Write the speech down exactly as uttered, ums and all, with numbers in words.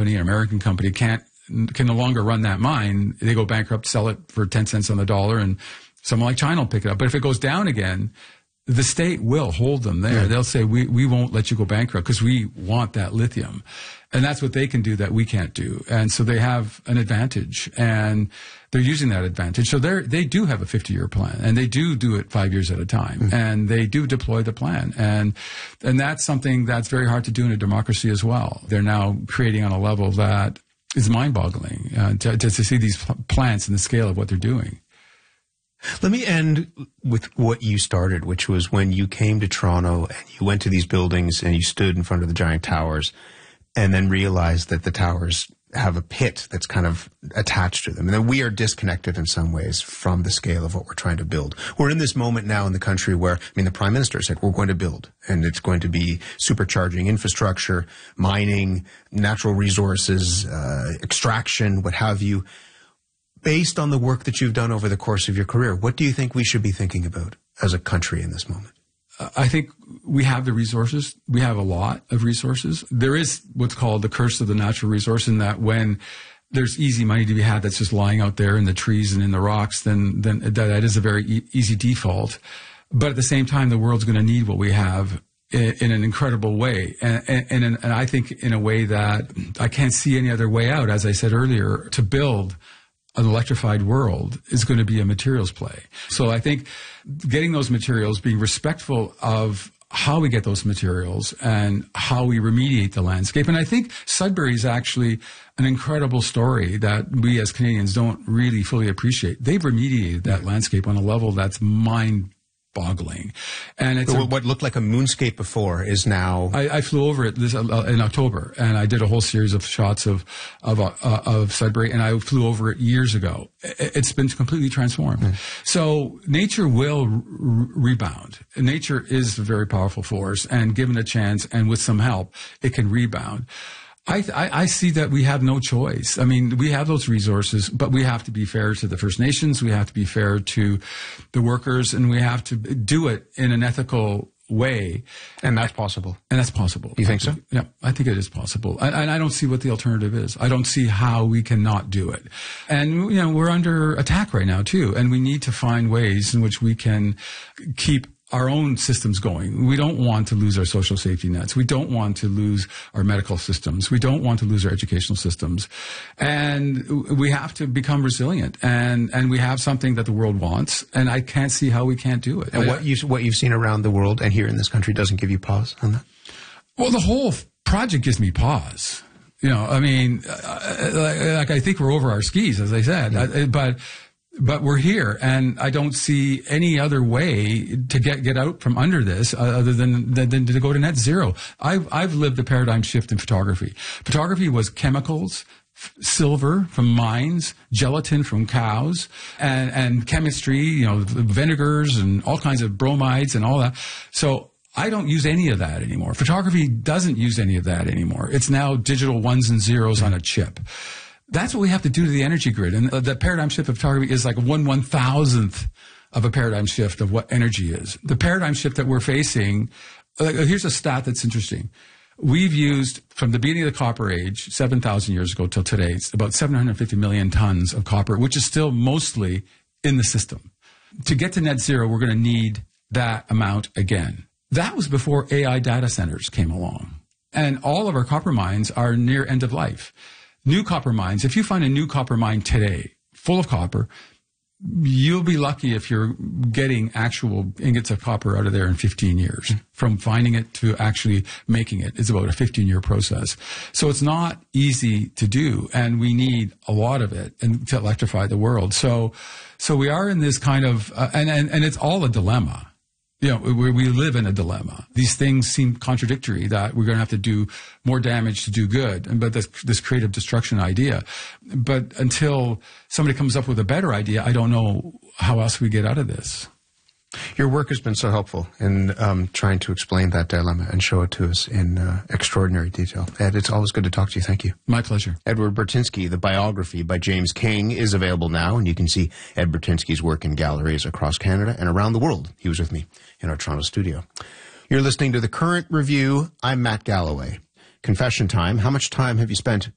company, an American company, can't can no longer run that mine, they go bankrupt, sell it for ten cents on the dollar, and someone like China will pick it up. But if it goes down again, the state will hold them there. Yeah. They'll say, we, we won't let you go bankrupt because we want that lithium. And that's what they can do that we can't do. And so they have an advantage, and they're using that advantage. So they're, they do have a fifty-year plan, and they do do it five years at a time, mm-hmm. and they do deploy the plan. And, and that's something that's very hard to do in a democracy as well. They're now creating on a level that is mind-boggling uh, to, to, to see these plants and the scale of what they're doing. Let me end with what you started, which was when you came to Toronto and you went to these buildings and you stood in front of the giant towers and then realized that the towers have a pit that's kind of attached to them. And then we are disconnected in some ways from the scale of what we're trying to build. We're in this moment now in the country where, I mean, the Prime Minister said we're going to build, and it's going to be supercharging infrastructure, mining, natural resources, uh, extraction, what have you. Based on the work that you've done over the course of your career, what do you think we should be thinking about as a country in this moment? I think we have the resources. We have a lot of resources. There is what's called the curse of the natural resource, in that when there's easy money to be had that's just lying out there in the trees and in the rocks, then, then that is a very e- easy default. But at the same time, the world's going to need what we have in, in an incredible way. And, and, and, and I think in a way that I can't see any other way out, as I said earlier, to build an electrified world is going to be a materials play. So I think getting those materials, being respectful of how we get those materials and how we remediate the landscape. And I think Sudbury is actually an incredible story that we as Canadians don't really fully appreciate. They've remediated that landscape on a level that's mind boggling. And it's so a, what looked like a moonscape before is now. I, I flew over it this, uh, in October, and I did a whole series of shots of of uh, of Sudbury, and I flew over it years ago. It's been completely transformed. Mm. So nature will re- rebound. Nature is a very powerful force, and given a chance and with some help, it can rebound. I, I, I see that we have no choice. I mean, we have those resources, but we have to be fair to the First Nations. We have to be fair to the workers, and we have to do it in an ethical way. And that's possible. And that's possible. You think so? Yeah, I think it is possible. And, and I don't see what the alternative is. I don't see how we cannot do it. And, you know, we're under attack right now, too. And we need to find ways in which we can keep our own systems going. We don't want to lose our social safety nets. We don't want to lose our medical systems. We don't want to lose our educational systems. And we have to become resilient. And, and we have something that the world wants. And I can't see how we can't do it. And what, you, what you've seen around the world and here in this country doesn't give you pause on that? Well, the whole project gives me pause. You know, I mean, like, like I think we're over our skis, as I said. Yeah. I, but... But we're here, and I don't see any other way to get, get out from under this uh, other than, than than to go to net zero. I've I've lived a paradigm shift in photography. Photography was chemicals, f- silver from mines, gelatin from cows, and and chemistry, you know, vinegars and all kinds of bromides and all that. So I don't use any of that anymore. Photography doesn't use any of that anymore. It's now digital ones and zeros on a chip. That's what we have to do to the energy grid. And the paradigm shift of photography is like one one thousandth of a paradigm shift of what energy is. The paradigm shift that we're facing, uh, here's a stat that's interesting. We've used, from the beginning of the copper age, seven thousand years ago till today, it's about seven hundred fifty million tons of copper, which is still mostly in the system. To get to net zero, we're going to need that amount again. That was before A I data centers came along. And all of our copper mines are near end of life. New copper mines, if you find a new copper mine today full of copper, you'll be lucky if you're getting actual ingots of copper out of there in fifteen years. From finding it to actually making it is about a fifteen-year process. So it's not easy to do, and we need a lot of it and to electrify the world. So so we are in this kind of, uh, and, and, and it's all a dilemma. You know, we, we live in a dilemma. These things seem contradictory, that we're going to have to do more damage to do good, and but this, this creative destruction idea. But until somebody comes up with a better idea, I don't know how else we get out of this. Your work has been so helpful in um, trying to explain that dilemma and show it to us in uh, extraordinary detail. Ed, it's always good to talk to you. Thank you. My pleasure. Edward Burtynsky, the biography by James King, is available now, and you can see Ed Burtynsky's work in galleries across Canada and around the world. He was with me in our Toronto studio. You're listening to The Current Review. I'm Matt Galloway. Confession time. How much time have you spent